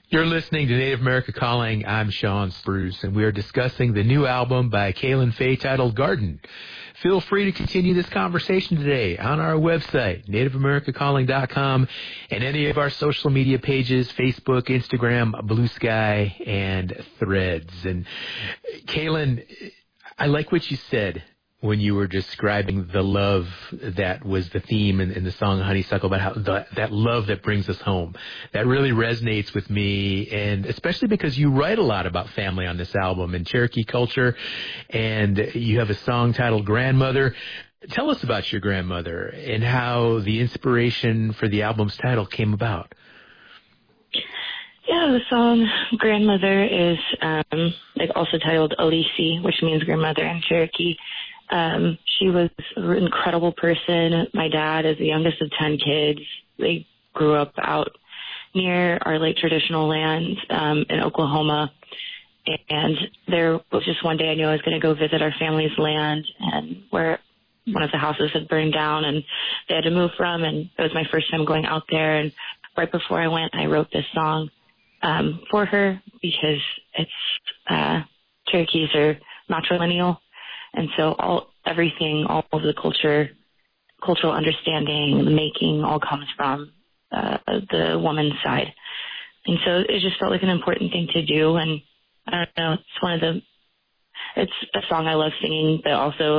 You're listening to Native America Calling. I'm Sean Spruce, and we are discussing the new album by Kaylin Faye titled Garden. Feel free to continue this conversation today on our website, NativeAmericaCalling.com, and any of our social media pages, Facebook, Instagram, Blue Sky, and Threads. And Kaylin, I like what you said when you were describing the love that was the theme in the song Honeysuckle, about how that love that brings us home. That really resonates with me, and especially because you write a lot about family on this album and Cherokee culture, and you have a song titled Grandmother. Tell us about your grandmother and how the inspiration for the album's title came about. Yeah, the song Grandmother is also titled Alisi, which means grandmother in Cherokee. She was an incredible person. My dad is the youngest of 10 kids. They grew up out near our late traditional land in Oklahoma. And there was just one day I knew I was going to go visit our family's land, and where one of the houses had burned down and they had to move from. And it was my first time going out there. And right before I went, I wrote this song for her, because it's Cherokees are matrilineal. And so all of the cultural understanding, the making, all comes from the woman's side. And so it just felt like an important thing to do. And I don't know, it's a song I love singing, but also,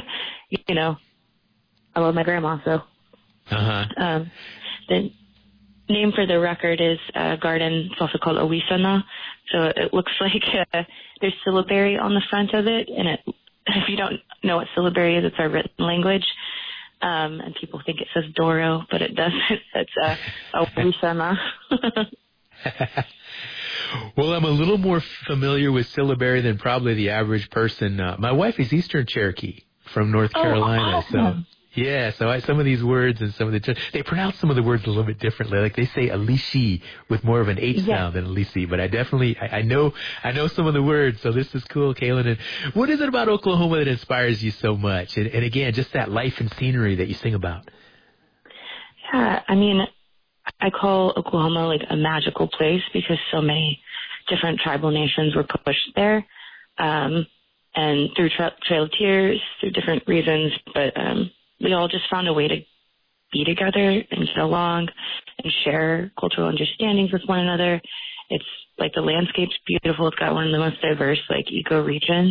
I love my grandma. So the name for the record is Garden. It's also called Owisana. So it looks like there's syllabary on the front of it, and if you don't know what syllabary is, it's our written language. And people think it says Doro, but it doesn't. It's Owisana. Well, I'm a little more familiar with syllabary than probably the average person. My wife is Eastern Cherokee from North Carolina, awesome. so some of these words and some of they pronounce some of the words a little bit differently. Like they say Alishi with more of an H sound than Alisi, but I know some of the words, so this is cool, Kaylin. And what is it about Oklahoma that inspires you so much? And again, just that life and scenery that you sing about. Yeah, I mean, I call Oklahoma like a magical place because so many different tribal nations were pushed there, and through Trail of Tears, through different reasons, but we all just found a way to be together and get along and share cultural understandings with one another. It's like the landscape's beautiful. It's got one of the most diverse ecoregions.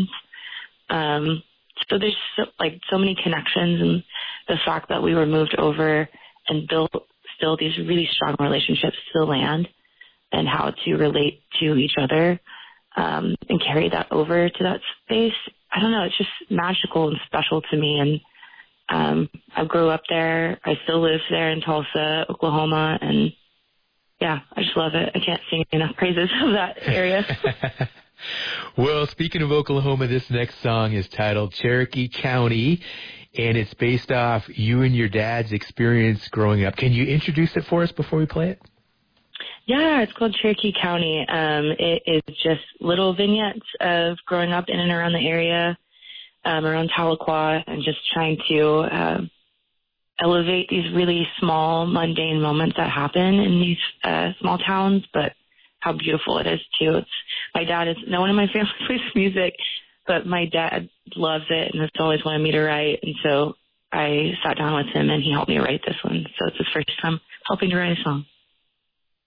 So there's so many connections, and the fact that we were moved over and built still these really strong relationships to the land and how to relate to each other and carry that over to that space. I don't know. It's just magical and special to me. And I grew up there. I still live there in Tulsa, Oklahoma, and yeah, I just love it. I can't sing enough praises of that area. Well, speaking of Oklahoma, this next song is titled Cherokee County, and it's based off you and your dad's experience growing up. Can you introduce it for us before we play it? Yeah, it's called Cherokee County. It is just little vignettes of growing up in and around the area, around Tahlequah, and just trying to elevate these really small, mundane moments that happen in these small towns, but how beautiful it is, too. No one in my family plays music, but my dad loves it and has always wanted me to write, and so I sat down with him and he helped me write this one. So it's his first time helping to write a song.